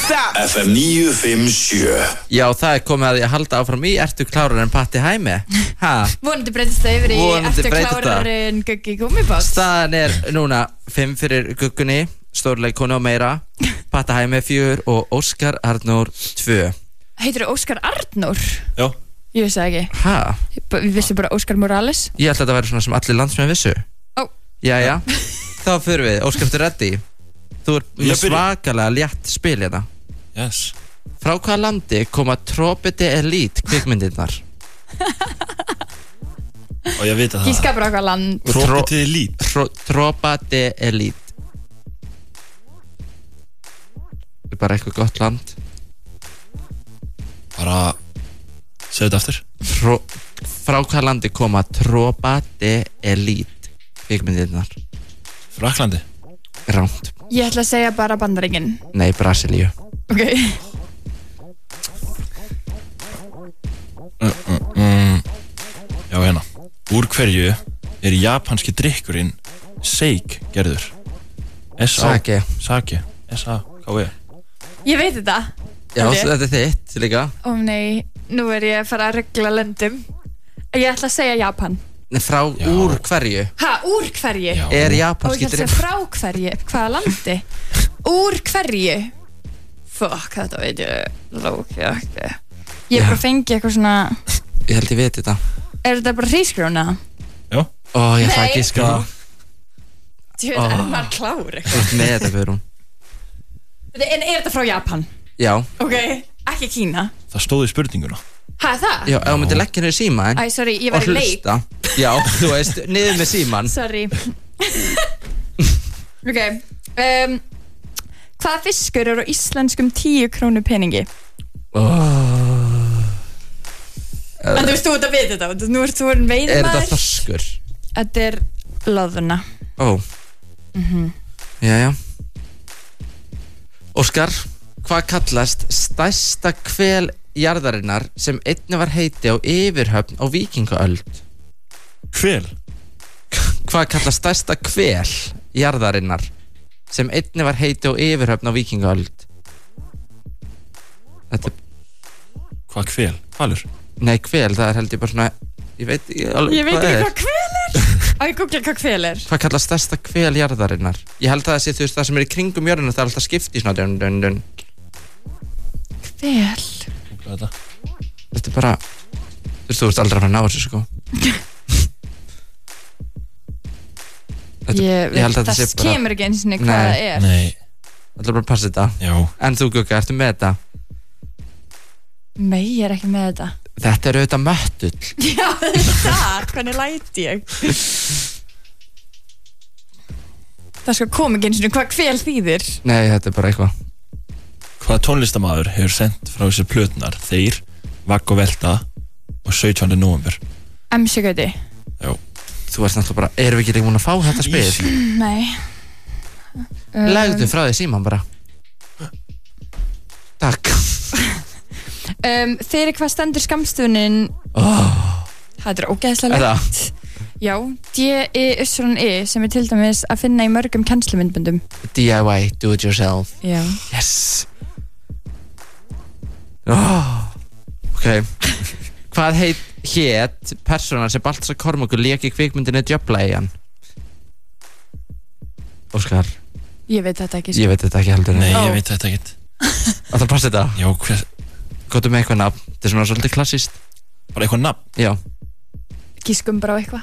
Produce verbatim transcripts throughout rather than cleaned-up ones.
Stop F M níu fimm sjö. Já, það er komið að ég halda áfram í Ertu klárur en Patti Hæmi? Ha? Vonandi breytist það yfir í Vonandi Ertu breytist það. klárur en Guggi Gúmmibáts. Staðan er núna fimm fyrir Guggunni, stórleik konu og meira, Patti Hæmi fjögur og Óskar Arnór tvö. Heitir það Óskar Arnór? Já. Ég vissi það ekki. Ha? Við vissum bara Óskar Morales. Ég ætla að þetta væri svona sem allir landsmenn vissu. Ó. Jæja, þá fyrir við. Óskar, ertu ready? Þú er með svakalega létt spil hérna. Yes. Frá hvaða landi koma Tropiti Elite kvikmyndirnar? Og ég veit að það. Gíska bara hvað land. Tropiti Elite. Tro, Tropiti Elite. Það er bara eitthvað gott land. Bara segðu þetta aftur. Tro, frá hvaða landi koma Tropiti Elite kvikmyndirnar? Fraklandi. Ránt. Ég ætla að segja bara Bandaríkin. Nei, Brasilíu. Ok. Mm, mm, mm. Já, hérna. Úr hverju er japanski drykkurinn Seik gerður? S A Sake. Sake. S A K E. Ég veit þetta. Já, Ok. þetta er þitt líka. Ó nei, nú er ég að fara að regla löndum. Ég ætla að segja Japan. Frá Já. úr hverju Ha, úr hverju? Já. er Og ég japanski ætla að segja drykkur? frá hverju, hvaða landi? Úr hverju? Fuck, þetta veit ég lóki ekki. Ég Já. bara fengi eitthvað svona. Ég held ég veit þetta. Er þetta bara hrísgrjóna? Já. Ó, ég ætla Nei. ekki sko. Þú veit, er maður klár Þú eitthvað? ert með þetta fyrir hún. En er þetta frá Japan? Já, Ok, ekki Kína. Það stóð í spurninguna. Ha, er það? já, ef þú myndir leggja niður síman Æ, sorry, ég og var í leik. hlusta. Já, þú veist, niður með síman. Sorry. Ok, um, hvaða fiskur eru á íslenskum tíu krónu peningi? Oh. En þú veist, þú ert að vita þetta. Nú ert þú einn Er þetta veiðmaður. þorskur? Þetta er loðuna. Ó, Mhm. jæja. Óskar, hvað kallast stærsta hvel jarðarinnar sem einnig var heiti á yfirhöfn á víkingaöld? Hvel? Hvað kallast stærsta hvel jarðarinnar sem einnig var heiti á yfirhöfn á víkingaöld? Þetta er, Hvað hvel? Hvalur? nei, hvel, það er held ég bara svona, ég veit ég alveg Ég veit hvað ekki er. hvað kvel er. Á, ég googla hvað kvel er. Hvað kallast stærsta hvel jarðarinnar? Ég held að það sé, þú veist, það sem er í kringum jörðina, það er alltaf skipt í svona dun, dun, dun. Kvel. Þetta. Þetta er bara, þú veist, þú veist aldrei að fara að ná þessu, sko. Þetta, Ég ég held veit, að þetta sé það bara, kemur ekki eins og hvað Nei. það er. Nei. þetta er bara að passa þetta. Já. En þú, Gugga, ertu með þetta? Nei, ég er ekki með þetta. Þetta er auðvitað möttull. Já, það, hvernig læti ég? Það sko kom ekki eins og hvað kvel þýðir. Nei, þetta er bara eitthvað. Hvaða tónlistamaður hefur sendt frá þessi plötunar Þeir, Vagg og Velta og sautjánda nóvember? M C Gauti. Já. Þú veist náttúrulega bara, erum við ekki líka múin að fá þetta spil? Nei. Um, Legðu frá því síman bara. Takk. um, Fyrir hvað stendur skammstöfunin? Oh, Það er ógeðslega Er það? legt. Já, D-I-Y-I sem er til dæmis að finna í mörgum kennslumyndböndum. D I Y, do it yourself. Já. Yes. Oh, ok. Hvað heit hét persónan sem Baltasar Kormákur lék í kvikmyndinni Djöflaeyjan? Óskar, Ég veit þetta ekki. ég veit þetta ekki heldur. Nei, Ó. ég veit þetta ekkert. Það er passa þetta. Já, hver, Góttu með eitthvað nafn. Þetta er svona svolítið klassíst. bara eitthvað nafn. Já, Gískum bara á eitthvað.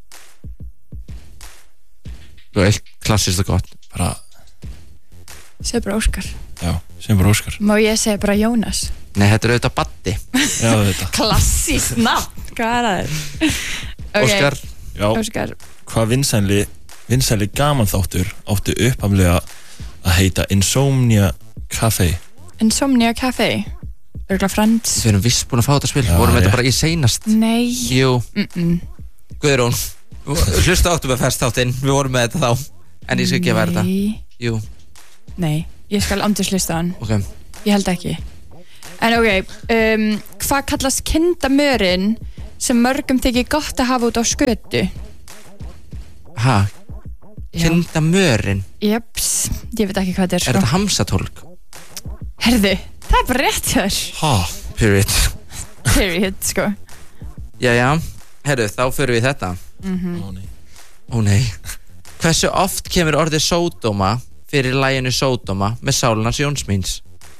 þú veist, klassíst og gott. Bara, Segðu bara Óskar. já, sem bara Óskar. Má ég segja bara Jónas? Nei, þetta er auðvitað Baddi. Já, þetta. Klassískt nafn. Hvað er það? Okay. Óskar, Já, Óskar. hvað vinsænli, vinsænli gaman þáttur áttu upphaflega að heita Insomnia Café? Insomnia Café. Örgulega Friends. við erum viss búin að fá þetta spil. Já, Vorum við rétt. þetta bara í seinast? Nei. Jú, Mm-mm. Guðrún, hlusta áttu með festþáttinn. Við vorum með þetta þá. En ég skal gefa þér þetta. Nei. Jú, Nei. Ég skal andurs hlusta á hann. ok. Ég held ekki. En ok, um, hvað kallast kindamörin sem mörgum þykir gott að hafa út á skötu? Ha, Já. kindamörin. Jeps, ég veit ekki hvað þetta er Er sko. þetta hamsatólk? Herðu, það er bara rétt hjá þér. Ha? Period. Period, sko. Jæja, herru, þá förum við í þetta. Mhm. Ó nei. Ó nei. Hversu oft kemur orðið sódóma fyrir laginu Sódóma með Sálunars Jónsmíns?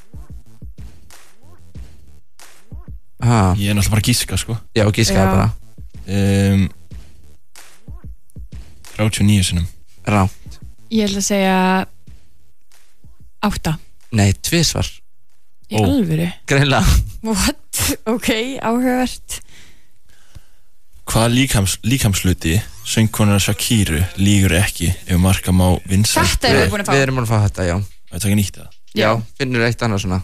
Ha, Ég er náttúrulega bara að gíska sko já, gískaði Já. bara. um, þrjátíu og níu sinnum. Rá. Ég ætla að segja átta. Nei, tvisvar. Í Ó. alvöru. Greinlega. What? Ok, áhugavert. Hvaða líkams, líkamsluti söngkonar Shakiru lígur ekki ef marka má vinsælt? Þetta erum við búin að fá. Við erum búin að fá þetta, já. Það er ekki nýtt það. Já, finnur eitt annað svona.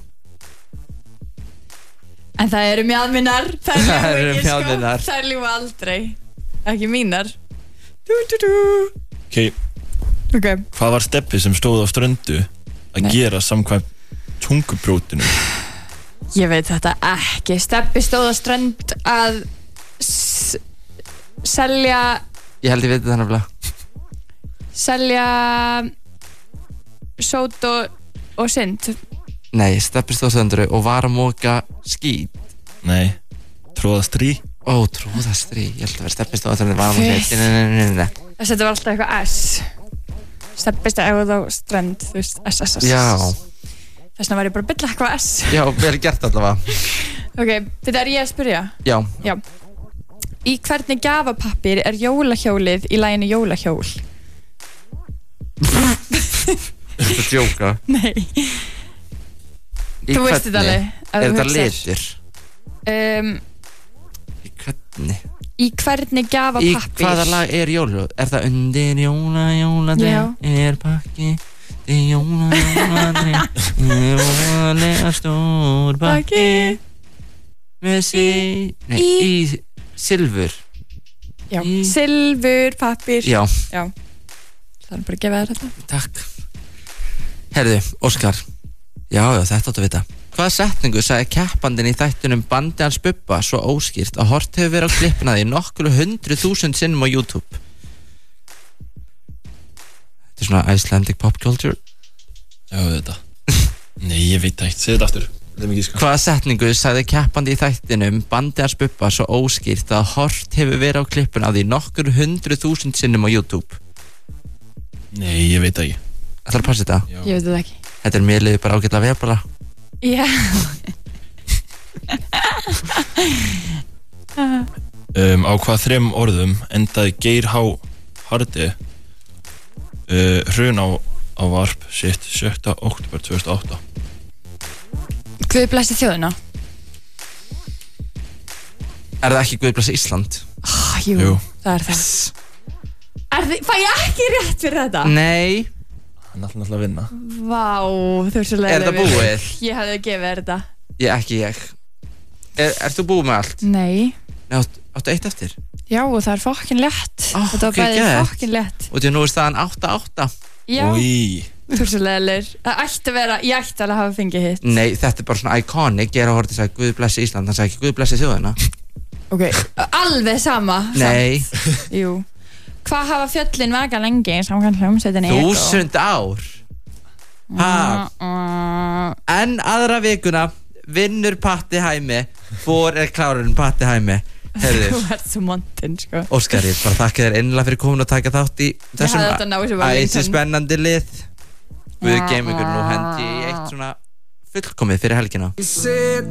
En það eru mjadminnar. Það Það eru eru ekki, sko. mjaðmirnar. Það lífa aldrei. Ekki mínar. Dú, dú, dú. Ok, Ok. hvað var steppið sem stóð á ströndu að Nei. gera samkvæmt tungubrótinu? Ég veit þetta ekki. Stebbi stóð á strönd að s- selja Ég held ég veit þetta nefnilega. selja sót og, og synd. Nei, Stebbi stóð söndru og var að móka skít. Nei, tróða strý. Ó, trúðastri. Ég held að vera Stebbi stóð söndru var að móka Fyrst. skít. Nei, nei, nei, nei, nei. Þess að þetta var alltaf eitthvað S. Stebbi stóð á strönd, þú veist, S, S, S. Já, Þess vegna var ég bara að bylla eitthvað S. já, vel gert allavega. Ok, þetta er ég að spyrja. Já, Já. Í hvernig gjafapappir er jólahjólið í laginu Jólahjól? þetta er djóka. Nei. Í Þú veist þetta hvernig? alveg. ef Er þú þetta hugsar. litur? Um, Í hvernig? í hvernig Í gjafapappir? hvaða lag er jólahjól? Er það undir jóla, jóladre? Já. Er pakki til jóla, jóladre? Jólalega stór pakki með sí... Nei, Í- í silfur. Já. Í- Silfur pappir. Já, Já. Það er bara að gefa þér þetta. takk. Herðu, Óskar. Já, já, þetta áttu að vita. Hvaða setningu sagði keppandinn í þættunum Bandi hans Bubba svo óskýrt að hort hefur verið á klippina því nokkru hundru þúsund sinnum á YouTube? Þetta er svona Icelandic pop culture. Já, þetta. Nei, ég veit það eitt. Segð þetta aftur. Það er mikið sko. Hvaða setningu sagði keppandi í þættinum Bandi hans Bubba svo óskýrt að hort hefur verið á klippina því nokkur hundru þúsund sinnum á YouTube? Nei, ég veit það ekki. Ætlar að passa þetta? Já. Ég veit þetta ekki. Þetta er mér liðið bara ágætlega vel bara. Já. Um, á hvað þrem orðum endaði Geir H. Haarde uh, hrun á, á varp sitt sjötta október tvö þúsund og átta? Guð blessi þjóðina. Er það ekki Guð blessi Ísland? Ah, jú, Jú. það er það. Er þið, fæ ég ekki rétt fyrir þetta? Nei. Hann ætla náttúrulega að vinna. Vá, þú er svo leiðileg. Er þetta búið? Ég hefði gefið þér þetta. Ég ekki ég. Er, ert þú búið með allt? Nei. Nei, átt, áttu eitt eftir. Já, og það er fokkin létt. Ó, Þetta var ok, bæði gett. fokkin létt. Og því að nú er staðan átta átta. Já, Új. þú er svo leiðileg. Það ætti að vera, ég ætti alveg að hafa fengið hitt. Nei, þetta er bara svona iconic. Ég er að horta að segja Guð blessi Ísland. Hann sagði ekki Guð blessi þjóðina. Ok, alveg sama. Nei. samt. Jú. Hvað hafa fjöllin vaka lengi samkvæmt hljómsveitinni Ego? Þúsund ár. Ha. Mm, En aðra vikuna vinnur Patti Hæmi. Hvor er klárinn Patti Hæmi? Heyrðu, Þú ert svo montinn, sko. Óskar, ég bara þakka þér einlega fyrir komin og taka þátt í þessum hefði átt að ná þessu bara æsi lengur. spennandi lið. Við geymum ykkur nú hendi í eitt svona fullkomið fyrir helgina.